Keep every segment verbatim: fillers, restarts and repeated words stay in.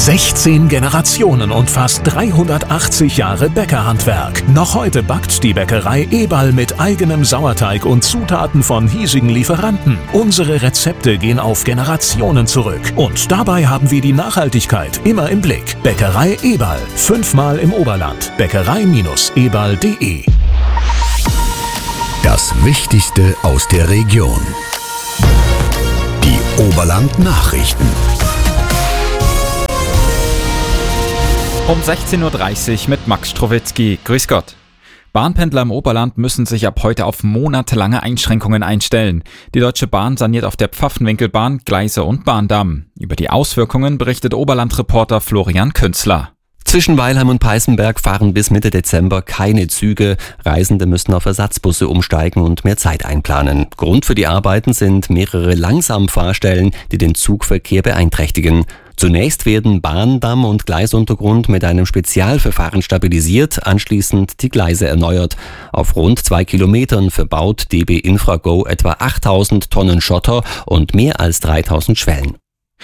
sechzehn Generationen und fast dreihundertachtzig Jahre Bäckerhandwerk. Noch heute backt die Bäckerei Eberl mit eigenem Sauerteig und Zutaten von hiesigen Lieferanten. Unsere Rezepte gehen auf Generationen zurück. Und dabei haben wir die Nachhaltigkeit immer im Blick. Bäckerei Eberl. Fünfmal im Oberland. Bäckerei eberl punkt de. Das Wichtigste aus der Region. Die Oberland-Nachrichten. Um sechzehn Uhr dreißig mit Max Strowitzki. Grüß Gott. Bahnpendler im Oberland müssen sich ab heute auf monatelange Einschränkungen einstellen. Die Deutsche Bahn saniert auf der Pfaffenwinkelbahn Gleise und Bahndamm. Über die Auswirkungen berichtet Oberland-Reporter Florian Künzler. Zwischen Weilheim und Peißenberg fahren bis Mitte Dezember keine Züge. Reisende müssen auf Ersatzbusse umsteigen und mehr Zeit einplanen. Grund für die Arbeiten sind mehrere Langsamfahrstellen, die den Zugverkehr beeinträchtigen. Zunächst werden Bahndamm und Gleisuntergrund mit einem Spezialverfahren stabilisiert, anschließend die Gleise erneuert. Auf rund zwei Kilometern verbaut D B Infrago etwa achttausend Tonnen Schotter und mehr als dreitausend Schwellen.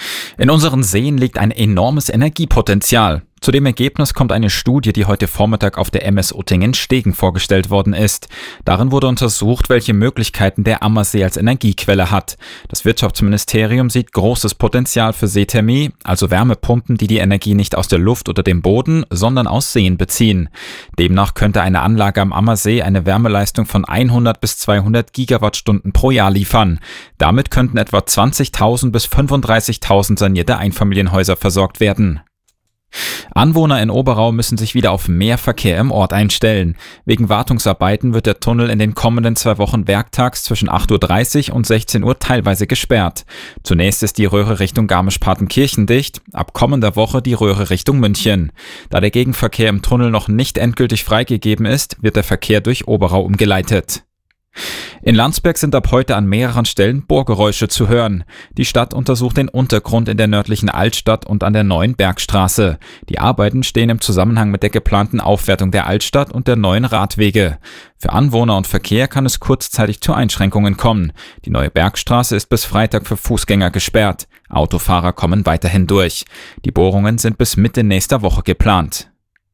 In unseren Seen liegt ein enormes Energiepotenzial. Zu dem Ergebnis kommt eine Studie, die heute Vormittag auf der M S Uttingen-Stegen vorgestellt worden ist. Darin wurde untersucht, welche Möglichkeiten der Ammersee als Energiequelle hat. Das Wirtschaftsministerium sieht großes Potenzial für Seethermie, also Wärmepumpen, die die Energie nicht aus der Luft oder dem Boden, sondern aus Seen beziehen. Demnach könnte eine Anlage am Ammersee eine Wärmeleistung von hundert bis zweihundert Gigawattstunden pro Jahr liefern. Damit könnten etwa zwanzigtausend bis fünfunddreißigtausend sanierte Einfamilienhäuser versorgt werden. Anwohner in Oberau müssen sich wieder auf mehr Verkehr im Ort einstellen. Wegen Wartungsarbeiten wird der Tunnel in den kommenden zwei Wochen werktags zwischen acht Uhr dreißig und sechzehn Uhr teilweise gesperrt. Zunächst ist die Röhre Richtung Garmisch-Partenkirchen dicht, ab kommender Woche die Röhre Richtung München. Da der Gegenverkehr im Tunnel noch nicht endgültig freigegeben ist, wird der Verkehr durch Oberau umgeleitet. In Landsberg sind ab heute an mehreren Stellen Bohrgeräusche zu hören. Die Stadt untersucht den Untergrund in der nördlichen Altstadt und an der neuen Bergstraße. Die Arbeiten stehen im Zusammenhang mit der geplanten Aufwertung der Altstadt und der neuen Radwege. Für Anwohner und Verkehr kann es kurzzeitig zu Einschränkungen kommen. Die neue Bergstraße ist bis Freitag für Fußgänger gesperrt. Autofahrer kommen weiterhin durch. Die Bohrungen sind bis Mitte nächster Woche geplant.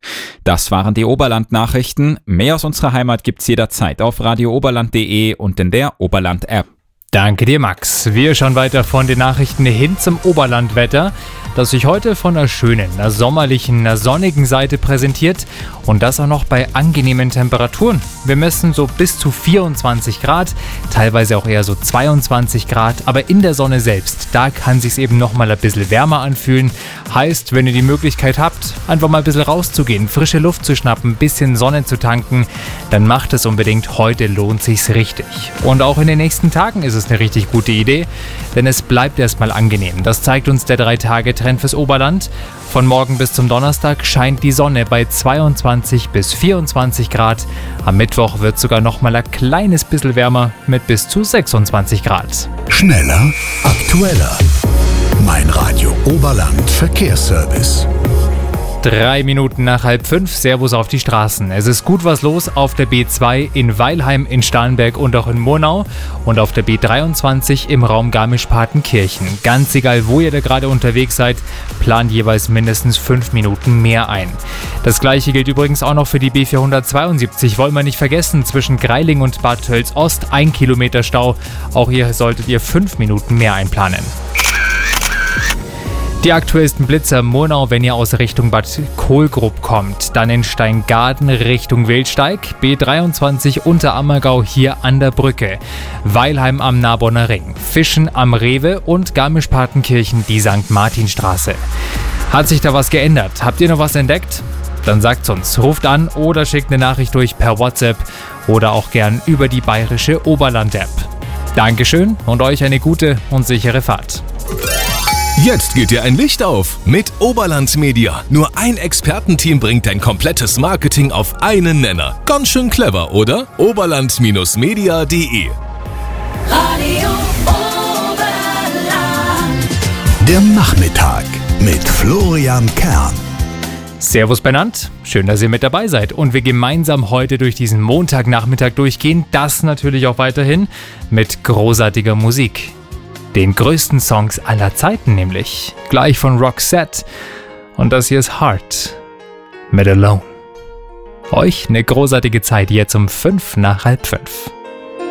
Das waren die Oberland-Nachrichten. Mehr aus unserer Heimat gibt's jederzeit auf radio oberland punkt de und in der Oberland-App. Danke dir, Max. Wir schauen weiter von den Nachrichten hin zum Oberlandwetter, das sich heute von einer schönen, einer sommerlichen, einer sonnigen Seite präsentiert und das auch noch bei angenehmen Temperaturen. Wir messen so bis zu vierundzwanzig Grad, teilweise auch eher so zweiundzwanzig Grad, aber in der Sonne selbst, da kann sich's eben noch mal ein bisschen wärmer anfühlen. Heißt, wenn ihr die Möglichkeit habt, einfach mal ein bisschen rauszugehen, frische Luft zu schnappen, ein bisschen Sonne zu tanken, dann macht es unbedingt. Heute lohnt sich's richtig. Und auch in den nächsten Tagen ist es eine richtig gute Idee, denn es bleibt erstmal angenehm. Das zeigt uns der drei Tage Trend fürs Oberland. Von morgen bis zum Donnerstag scheint die Sonne bei zweiundzwanzig bis vierundzwanzig Grad. Am Mittwoch wird sogar noch mal ein kleines bisschen wärmer mit bis zu sechsundzwanzig Grad. Schneller, aktueller. Mein Radio Oberland Verkehrsservice. Drei Minuten nach halb fünf, Servus auf die Straßen. Es ist gut was los auf der B zwei in Weilheim, in Starnberg und auch in Murnau und auf der B dreiundzwanzig im Raum Garmisch-Partenkirchen. Ganz egal, wo ihr da gerade unterwegs seid, plant jeweils mindestens fünf Minuten mehr ein. Das gleiche gilt übrigens auch noch für die B vierhundertzweiundsiebzig, wollen wir nicht vergessen, zwischen Greiling und Bad Tölz-Ost ein Kilometer Stau. Auch hier solltet ihr fünf Minuten mehr einplanen. Die aktuellsten Blitzer Murnau, wenn ihr aus Richtung Bad Kohlgrub kommt. Dann in Steingaden Richtung Wildsteig, B dreiundzwanzig Unterammergau hier an der Brücke. Weilheim am Narbonner Ring, Fischen am Rewe und Garmisch-Partenkirchen die Sankt Martinstraße. Hat sich da was geändert? Habt ihr noch was entdeckt? Dann sagt's uns, ruft an oder schickt eine Nachricht durch per WhatsApp oder auch gern über die bayerische Oberland-App. Dankeschön und euch eine gute und sichere Fahrt. Jetzt geht dir ein Licht auf mit Oberland Media. Nur ein Expertenteam bringt dein komplettes Marketing auf einen Nenner. Ganz schön clever, oder? oberland Media punkt de Radio Oberland. Der Nachmittag mit Florian Kern. Servus benannt, schön, dass ihr mit dabei seid und wir gemeinsam heute durch diesen Montagnachmittag durchgehen. Das natürlich auch weiterhin mit großartiger Musik. Den größten Songs aller Zeiten nämlich. Gleich von Roxette. Und das hier ist Heart mit Alone. Euch eine großartige Zeit jetzt um fünf nach halb fünf.